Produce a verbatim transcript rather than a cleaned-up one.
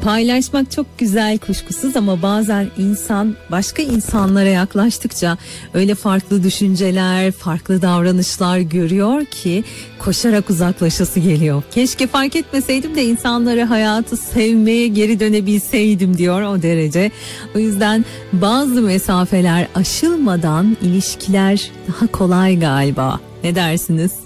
Paylaşmak çok güzel kuşkusuz ama bazen insan başka insanlara yaklaştıkça öyle farklı düşünceler, farklı davranışlar görüyor ki koşarak uzaklaşası geliyor. Keşke fark etmeseydim de insanları, hayatı sevmeye geri dönebilseydim diyor, o derece. O yüzden bazı mesafeler aşılmadan ilişkiler daha kolay galiba. Ne dersiniz?